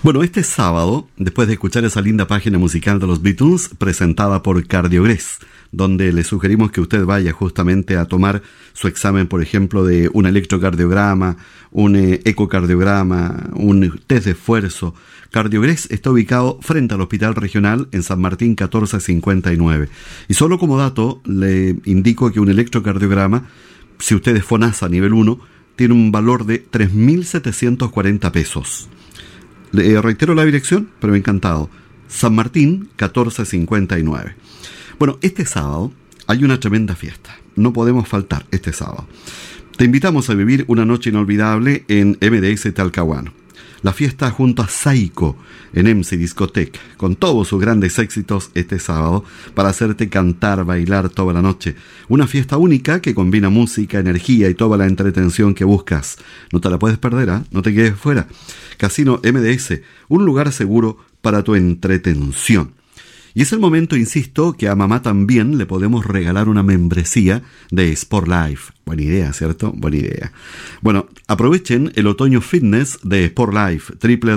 Bueno, este sábado, después de escuchar esa linda página musical de los Beatles, presentada por Cardiogrés, donde le sugerimos que usted vaya justamente a tomar su examen, por ejemplo, de un electrocardiograma, un ecocardiograma, un test de esfuerzo. Cardiogrés está ubicado frente al Hospital Regional en San Martín 1459. Y solo como dato, le indico que un electrocardiograma, si usted es FONASA nivel 1, tiene un valor de 3.740 pesos. Le reitero la dirección, pero encantado. San Martín 1459. Bueno, este sábado hay una tremenda fiesta. No podemos faltar este sábado. Te invitamos a vivir una noche inolvidable en MDS Talcahuano. La fiesta junto a Saiko en MC Discotec, con todos sus grandes éxitos este sábado, para hacerte cantar, bailar toda la noche. Una fiesta única que combina música, energía y toda la entretención que buscas. No te la puedes perder, ¿eh? No te quedes fuera. Casino MDS, un lugar seguro para tu entretención. Y es el momento, insisto, que a mamá también le podemos regalar una membresía de Sport Life. Buena idea, ¿cierto? Buena idea. Bueno, aprovechen el otoño fitness de Sport Life,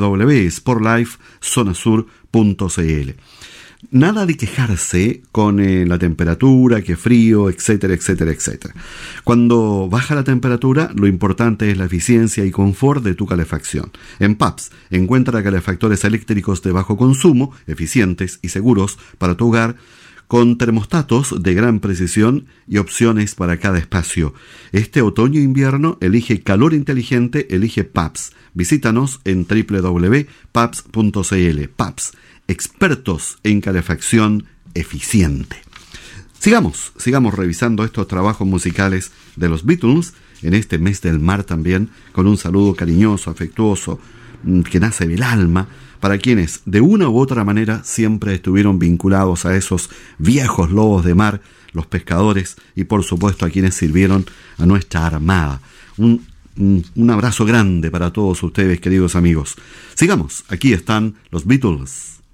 www.sportlifezonasur.cl. Nada de quejarse con la temperatura, que frío, etcétera, etcétera, etcétera. Cuando baja la temperatura, lo importante es la eficiencia y confort de tu calefacción. En PAPS encuentra calefactores eléctricos de bajo consumo, eficientes y seguros para tu hogar, con termostatos de gran precisión y opciones para cada espacio. Este otoño-invierno elige calor inteligente, elige PAPS. Visítanos en www.paps.cl. PAPS, expertos en calefacción eficiente. Sigamos revisando estos trabajos musicales de los Beatles en este mes del mar también, con un saludo cariñoso, afectuoso, que nace del alma, para quienes de una u otra manera siempre estuvieron vinculados a esos viejos lobos de mar, los pescadores, y por supuesto a quienes sirvieron a nuestra armada. Un abrazo grande para todos ustedes, queridos amigos. Sigamos, aquí están los Beatles.